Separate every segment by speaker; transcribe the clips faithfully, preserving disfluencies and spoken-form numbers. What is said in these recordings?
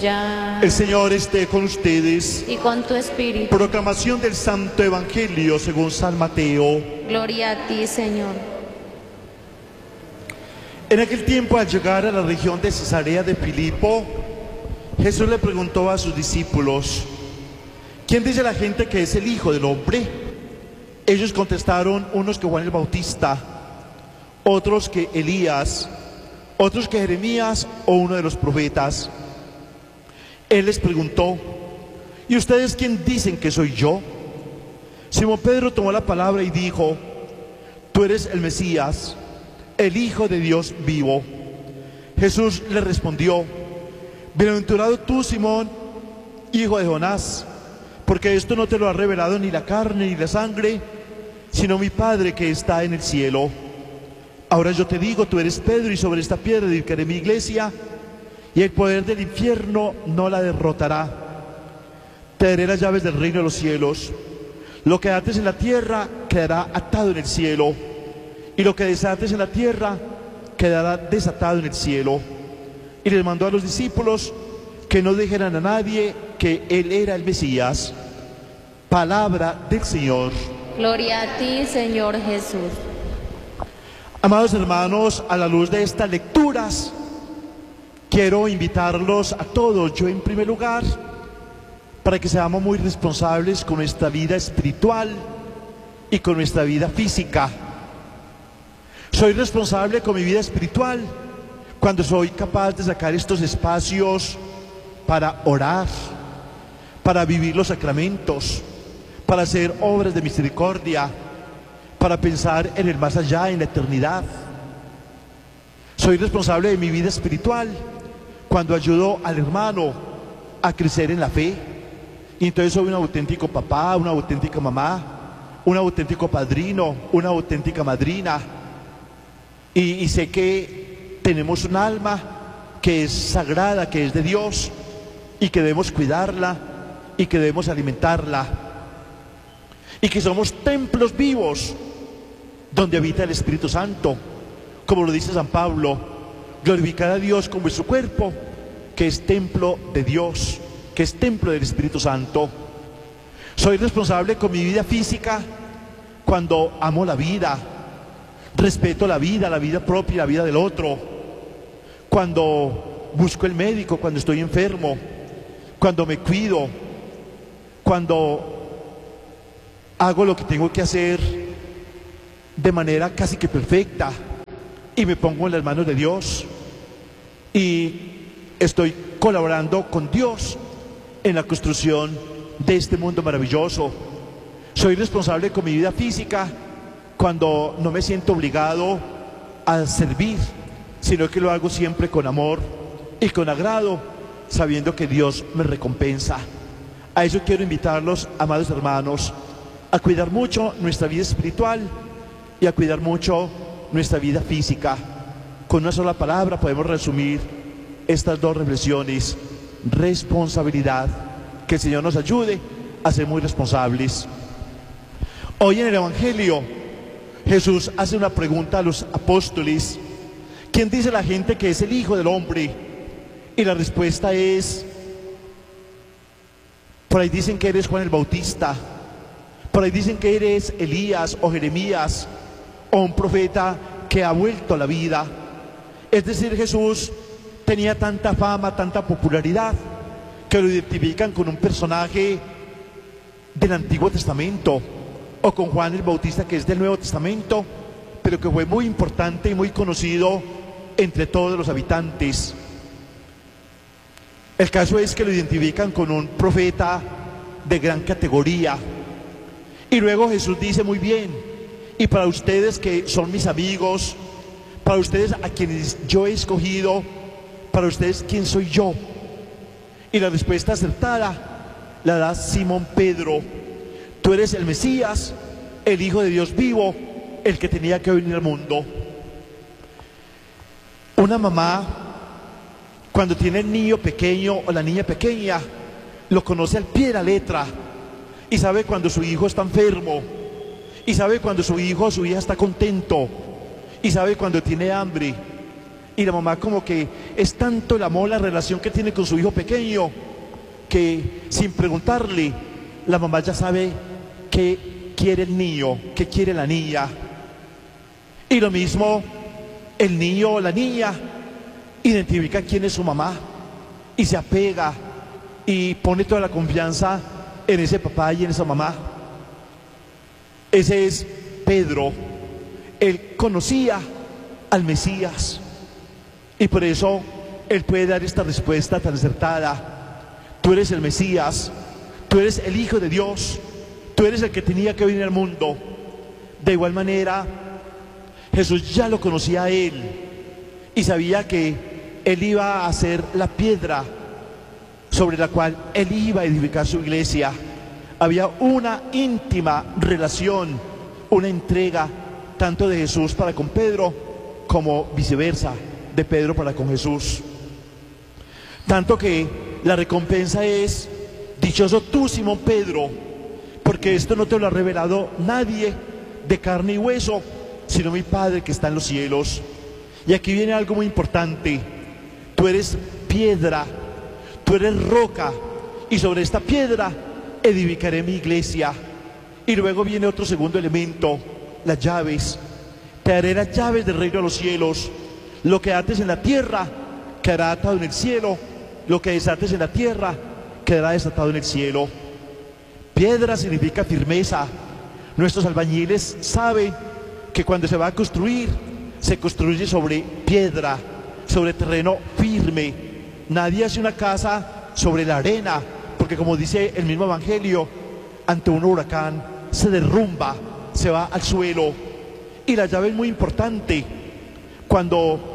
Speaker 1: ya.
Speaker 2: El Señor esté con ustedes.
Speaker 1: Y con tu espíritu.
Speaker 2: Proclamación del Santo Evangelio según San Mateo.
Speaker 1: Gloria a ti, Señor.
Speaker 2: En aquel tiempo, al llegar a la región de Cesarea de Filipo, Jesús le preguntó a sus discípulos: ¿quién dice la gente que es el Hijo del Hombre? Ellos contestaron, unos que Juan el Bautista, otros que Elías, otros que Jeremías o uno de los profetas. Él les preguntó: ¿y ustedes quién dicen que soy yo? Simón Pedro tomó la palabra y dijo: tú eres el Mesías, el Hijo de Dios vivo. Jesús le respondió: bienaventurado tú, Simón, hijo de Jonás, porque esto no te lo ha revelado ni la carne ni la sangre, sino mi Padre que está en el cielo. Ahora yo te digo, tú eres Pedro, y sobre esta piedra edificaré mi iglesia, y el poder del infierno no la derrotará. Te daré las llaves del reino de los cielos. Lo que ates en la tierra quedará atado en el cielo, y lo que desates en la tierra quedará desatado en el cielo. Y les mandó a los discípulos que no dijeran a nadie que él era el Mesías. Palabra del Señor.
Speaker 1: Gloria a ti, Señor Jesús.
Speaker 2: Amados hermanos, a la luz de estas lecturas, quiero invitarlos a todos, yo en primer lugar, para que seamos muy responsables con nuestra vida espiritual y con nuestra vida física. Soy responsable con mi vida espiritual cuando soy capaz de sacar estos espacios para orar, para vivir los sacramentos, para hacer obras de misericordia, para pensar en el más allá, en la eternidad. Soy responsable de mi vida espiritual cuando ayudo al hermano a crecer en la fe. Y entonces soy un auténtico papá, una auténtica mamá, un auténtico padrino, una auténtica madrina. Y, y sé que tenemos un alma que es sagrada, que es de Dios, y que debemos cuidarla y que debemos alimentarla. Y que somos templos vivos donde habita el Espíritu Santo, como lo dice San Pablo: glorificad a Dios con vuestro cuerpo, que es templo de Dios, que es templo del Espíritu Santo. Soy responsable con mi vida física cuando amo la vida, respeto la vida, la vida propia, la vida del otro, cuando busco el médico cuando estoy enfermo, cuando me cuido, cuando hago lo que tengo que hacer de manera casi que perfecta y me pongo en las manos de Dios y estoy colaborando con Dios en la construcción de este mundo maravilloso. Soy responsable con mi vida física cuando no me siento obligado a servir, sino que lo hago siempre con amor y con agrado, sabiendo que Dios me recompensa. A eso quiero invitarlos, amados hermanos, a cuidar mucho nuestra vida espiritual y a cuidar mucho nuestra vida física. Con una sola palabra podemos resumir estas dos reflexiones: responsabilidad. Que el Señor nos ayude a ser muy responsables. Hoy en el Evangelio Jesús hace una pregunta a los apóstoles: ¿quién dice la gente que es el Hijo del Hombre? Y la respuesta es: por ahí dicen que eres Juan el Bautista, por ahí dicen que eres Elías o Jeremías o un profeta que ha vuelto a la vida. Es decir, Jesús tenía tanta fama, tanta popularidad, que lo identifican con un personaje del Antiguo Testamento, o con Juan el Bautista, que es del Nuevo Testamento, pero que fue muy importante y muy conocido entre todos los habitantes. El caso es que lo identifican con un profeta de gran categoría. Y luego Jesús dice: muy bien, y para ustedes que son mis amigos, para ustedes a quienes yo he escogido, para ustedes, ¿quién soy yo? Y la respuesta acertada la da Simón Pedro: tú eres el Mesías, el Hijo de Dios vivo, el que tenía que venir al mundo. Una mamá, cuando tiene el niño pequeño o la niña pequeña, lo conoce al pie de la letra y sabe cuando su hijo está enfermo, y sabe cuando su hijo o su hija está contento, y sabe cuando tiene hambre, Y la mamá como que es tanto el amor, la relación que tiene con su hijo pequeño, que sin preguntarle, la mamá ya sabe qué quiere el niño, qué quiere la niña. Y lo mismo, el niño o la niña identifica quién es su mamá y se apega y pone toda la confianza en ese papá y en esa mamá. Ese es Pedro. Él conocía al Mesías y por eso él puede dar esta respuesta tan acertada. Tú eres el Mesías, tú eres el Hijo de Dios, tú eres el que tenía que venir al mundo. De igual manera, Jesús ya lo conocía a él y sabía que él iba a ser la piedra sobre la cual él iba a edificar su iglesia. Había una íntima relación, una entrega tanto de Jesús para con Pedro como viceversa, de Pedro para con Jesús. Tanto que la recompensa es: dichoso tú, Simón Pedro, porque esto no te lo ha revelado nadie de carne y hueso, sino mi Padre que está en los cielos. Y aquí viene algo muy importante: tú eres piedra, tú eres roca, y sobre esta piedra edificaré mi iglesia. Y luego viene otro segundo elemento, las llaves. Te daré las llaves del reino de los cielos. Lo que ates en la tierra quedará atado en el cielo, lo que desates en la tierra quedará desatado en el cielo. Piedra significa firmeza. Nuestros albañiles saben que cuando se va a construir, se construye sobre piedra, sobre terreno firme. Nadie hace una casa sobre la arena, porque como dice el mismo Evangelio, ante un huracán se derrumba, se va al suelo. Y la llave es muy importante. Cuando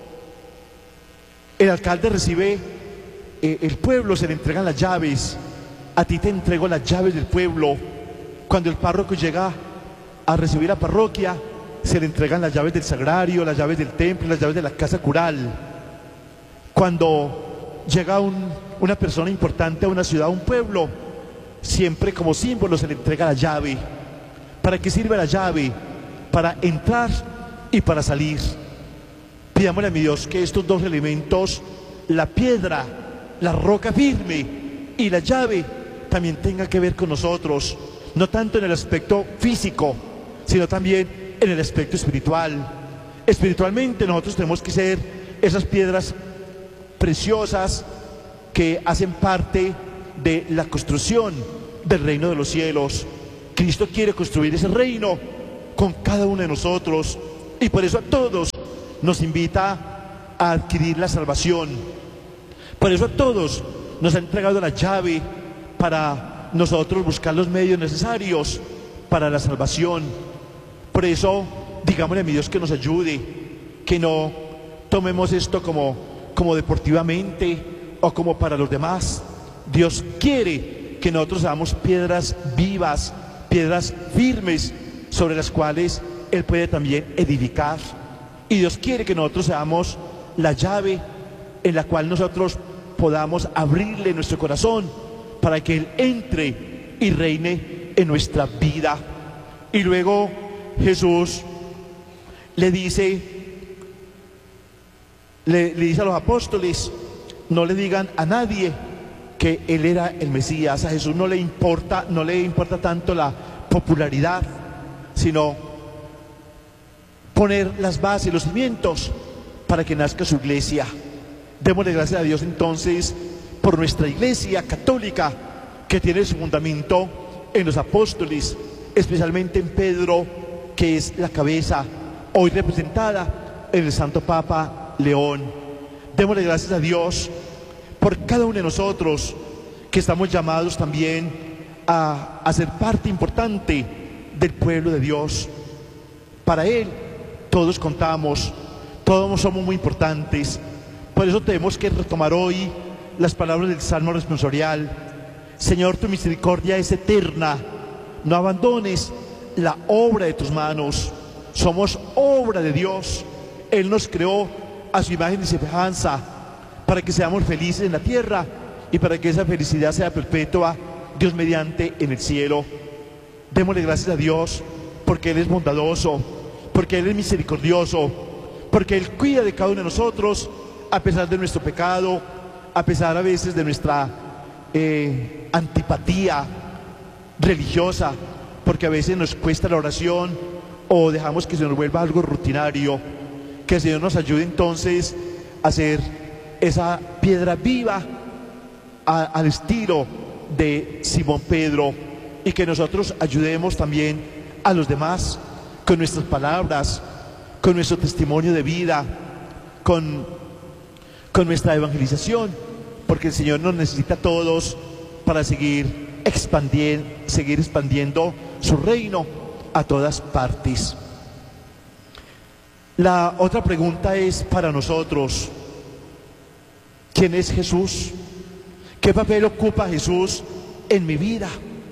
Speaker 2: el alcalde recibe eh, el pueblo, se le entregan las llaves. A ti te entrego las llaves del pueblo. Cuando el párroco llega a recibir la parroquia, se le entregan las llaves del sagrario, las llaves del templo, las llaves de la casa cural. Cuando llega un, una persona importante a una ciudad, a un pueblo, siempre como símbolo se le entrega la llave. ¿Para qué sirve la llave? Para entrar y para salir. Pidámosle a mi Dios que estos dos elementos, la piedra, la roca firme y la llave, también tengan que ver con nosotros, no tanto en el aspecto físico, sino también en el aspecto espiritual. Espiritualmente nosotros tenemos que ser esas piedras preciosas que hacen parte de la construcción del reino de los cielos. Cristo quiere construir ese reino con cada uno de nosotros, y por eso a todos nos invita a adquirir la salvación. Por eso a todos nos ha entregado la llave para nosotros buscar los medios necesarios para la salvación. Por eso digámosle a mi Dios que nos ayude, que no tomemos esto como, como deportivamente o como para los demás. Dios quiere que nosotros seamos piedras vivas, piedras firmes, sobre las cuales Él puede también edificar. Y Dios quiere que nosotros seamos la llave en la cual nosotros podamos abrirle nuestro corazón para que Él entre y reine en nuestra vida. Y luego Jesús le dice, le, le dice a los apóstoles, no le digan a nadie que Él era el Mesías. A Jesús no le importa, no le importa tanto la popularidad, sino poner las bases, los cimientos para que nazca su iglesia. Démosle gracias a Dios entonces por nuestra iglesia católica, que tiene su fundamento en los apóstoles, especialmente en Pedro, que es la cabeza, hoy representada en el Santo Papa León. Démosle gracias a Dios por cada uno de nosotros, que estamos llamados también a, a ser parte importante del pueblo de Dios. Para Él todos contamos, todos somos muy importantes. Por eso tenemos que retomar hoy las palabras del Salmo responsorial. Señor, tu misericordia es eterna, no abandones la obra de tus manos. Somos obra de Dios. Él nos creó a su imagen y semejanza para que seamos felices en la tierra y para que esa felicidad sea perpetua, Dios mediante, en el cielo. Démosle gracias a Dios porque Él es bondadoso, porque Él es misericordioso, porque porque Él cuida de cada uno de nosotros, a pesar de nuestro pecado, a pesar a veces de nuestra eh, antipatía religiosa, porque a veces nos cuesta la oración o dejamos que se nos vuelva algo rutinario. Que el Señor nos ayude entonces a ser esa piedra viva a, al estilo de Simón Pedro, y que nosotros ayudemos también a los demás con nuestras palabras, con nuestro testimonio de vida, con, con nuestra evangelización, porque el Señor nos necesita a todos para seguir expandiendo, seguir expandiendo su reino a todas partes. La otra pregunta es para nosotros: ¿quién es Jesús? ¿Qué papel ocupa Jesús en mi vida?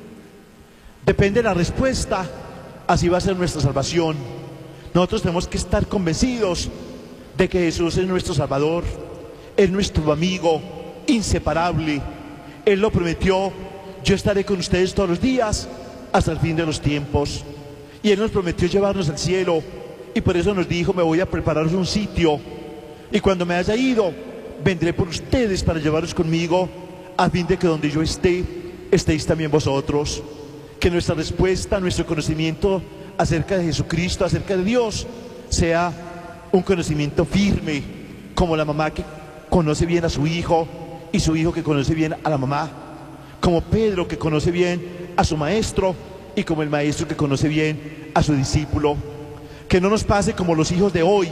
Speaker 2: Depende de la respuesta, así va a ser nuestra salvación. Nosotros tenemos que estar convencidos de que Jesús es nuestro Salvador, es nuestro amigo inseparable. Él lo prometió: yo estaré con ustedes todos los días hasta el fin de los tiempos. Y Él nos prometió llevarnos al cielo, y por eso nos dijo: me voy a prepararos un sitio, y cuando me haya ido, vendré por ustedes para llevaros conmigo, a fin de que donde yo esté, estéis también vosotros. Que nuestra respuesta, nuestro conocimiento acerca de Jesucristo, acerca de Dios, sea un conocimiento firme, como la mamá que conoce bien a su hijo, y su hijo que conoce bien a la mamá, como Pedro que conoce bien a su maestro, y como el maestro que conoce bien a su discípulo. Que no nos pase como los hijos de hoy,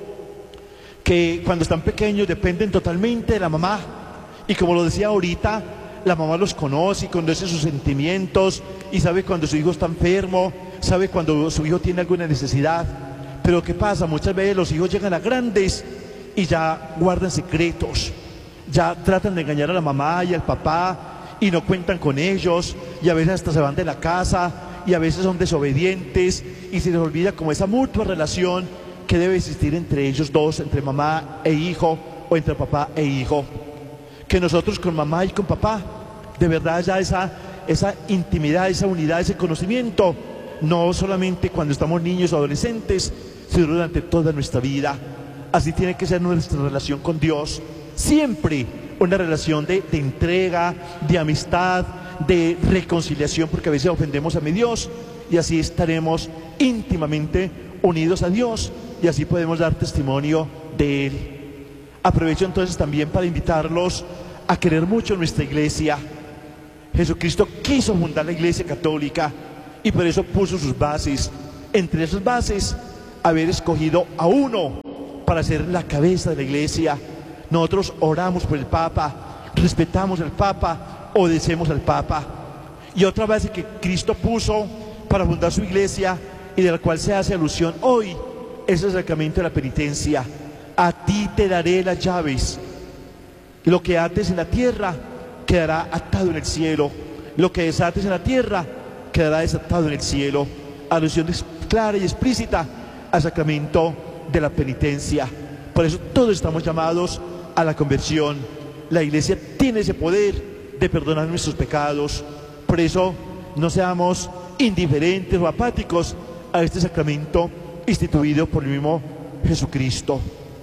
Speaker 2: que cuando están pequeños dependen totalmente de la mamá, y como lo decía ahorita, la mamá los conoce y conoce sus sentimientos, y sabe cuando su hijo está enfermo, sabe cuando su hijo tiene alguna necesidad. Pero ¿qué pasa? Muchas veces los hijos llegan a grandes y ya guardan secretos, ya tratan de engañar a la mamá y al papá, y no cuentan con ellos, y a veces hasta se van de la casa, y a veces son desobedientes, y se les olvida como esa mutua relación que debe existir entre ellos dos, entre mamá e hijo, o entre papá e hijo. Que nosotros con mamá y con papá, de verdad ya esa, esa intimidad, esa unidad, ese conocimiento, no solamente cuando estamos niños o adolescentes, sino durante toda nuestra vida. Así tiene que ser nuestra relación con Dios, siempre una relación de, de entrega, de amistad, de reconciliación, porque a veces ofendemos a mi Dios, y así estaremos íntimamente unidos a Dios, y así podemos dar testimonio de Él. Aprovecho entonces también para invitarlos a querer mucho nuestra iglesia. Jesucristo quiso fundar la Iglesia Católica, y por eso puso sus bases. Entre esas bases, haber escogido a uno para ser la cabeza de la iglesia. Nosotros oramos por el Papa, respetamos al Papa, obedecemos al Papa. Y otra base que Cristo puso para fundar su iglesia, y de la cual se hace alusión hoy, es el sacramento de la penitencia. A ti te daré las llaves. Lo que ates en la tierra quedará atado en el cielo. Lo que desates en la tierra quedará desatado en el cielo. Alusión clara y explícita al sacramento de la penitencia. Por eso todos estamos llamados a la conversión. La iglesia tiene ese poder de perdonar nuestros pecados. Por eso no seamos indiferentes o apáticos a este sacramento instituido por el mismo Jesucristo.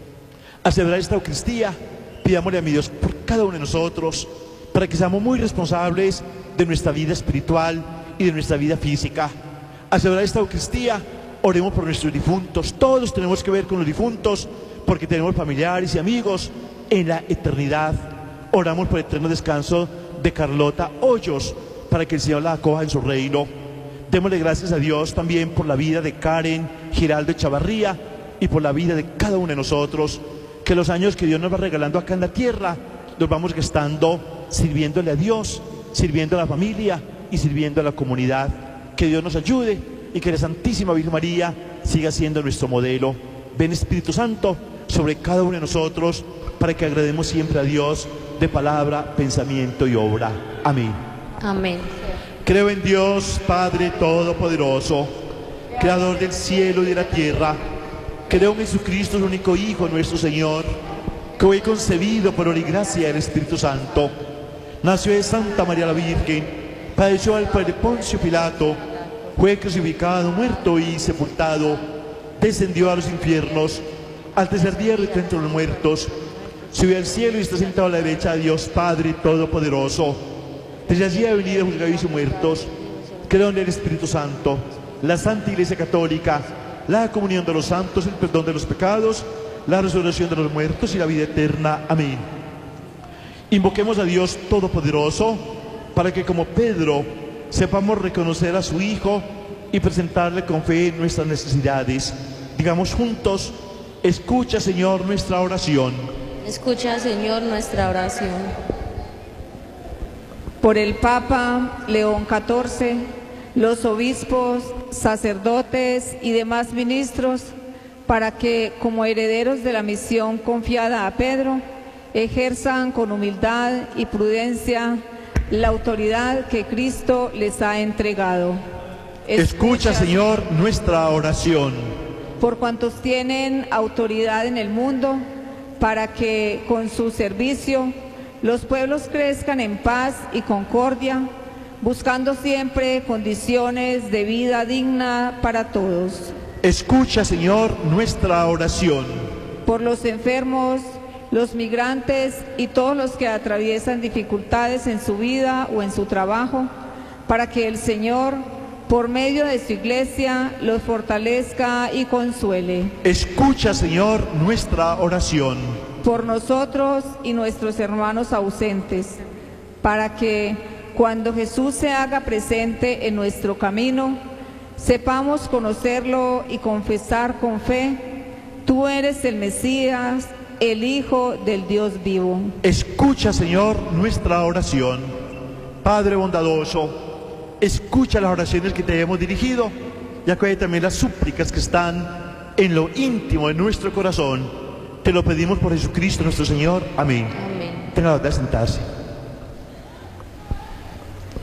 Speaker 2: Al celebrar esta Eucaristía, pidámosle a mi Dios por cada uno de nosotros, para que seamos muy responsables de nuestra vida espiritual y de nuestra vida física. Al celebrar esta Eucaristía, oremos por nuestros difuntos. Todos tenemos que ver con los difuntos, porque tenemos familiares y amigos en la eternidad. Oramos por el eterno descanso de Carlota Hoyos, para que el Señor la acoja en su reino. Démosle gracias a Dios también por la vida de Karen Giraldo Chavarría, y por la vida de cada uno de nosotros. Que los años que Dios nos va regalando acá en la tierra, los vamos gastando sirviéndole a Dios, sirviendo a la familia y sirviendo a la comunidad. Que Dios nos ayude, y que la Santísima Virgen María siga siendo nuestro modelo. Ven, Espíritu Santo, sobre cada uno de nosotros, para que agrademos siempre a Dios de palabra, pensamiento y obra. Amén.
Speaker 1: Amén.
Speaker 2: Creo en Dios, Padre Todopoderoso, Creador del cielo y de la tierra. Creo en Jesucristo, su único Hijo, nuestro Señor, que fue concebido por obra y gracia del Espíritu Santo. Nació de Santa María la Virgen, padeció al padre Poncio Pilato, fue crucificado, muerto y sepultado, descendió a los infiernos, al tercer día resucitó entre los muertos, subió al cielo y está sentado a la derecha de Dios Padre Todopoderoso. Desde allí ha venido a juzgar vivos y muertos. Creo en el Espíritu Santo, la Santa Iglesia Católica, la comunión de los santos, el perdón de los pecados, la resurrección de los muertos y la vida eterna. Amén. Invoquemos a Dios Todopoderoso para que, como Pedro, sepamos reconocer a su Hijo y presentarle con fe nuestras necesidades. Digamos juntos: escucha, Señor, nuestra oración.
Speaker 1: Escucha, Señor, nuestra oración.
Speaker 3: Por el Papa León catorce, los obispos, sacerdotes y demás ministros, para que, como herederos de la misión confiada a Pedro, ejerzan con humildad y prudencia la autoridad que Cristo les ha entregado.
Speaker 2: Escucha, Señor, nuestra oración.
Speaker 3: Por cuantos tienen autoridad en el mundo, para que con su servicio los pueblos crezcan en paz y concordia, buscando siempre condiciones de vida digna para todos.
Speaker 2: Escucha, Señor, nuestra oración.
Speaker 3: Por los enfermos, los migrantes y todos los que atraviesan dificultades en su vida o en su trabajo, para que el Señor, por medio de su Iglesia, los fortalezca y consuele.
Speaker 2: Escucha, Señor, nuestra oración.
Speaker 3: Por nosotros y nuestros hermanos ausentes, para que, cuando Jesús se haga presente en nuestro camino, sepamos conocerlo y confesar con fe: tú eres el Mesías, el Hijo del Dios vivo.
Speaker 2: Escucha, Señor, nuestra oración. Padre bondadoso, escucha las oraciones que te hemos dirigido y acoge también las súplicas que están en lo íntimo de nuestro corazón. Te lo pedimos por Jesucristo nuestro Señor. Amén.
Speaker 1: Amén.
Speaker 2: Tenga la de sentarse.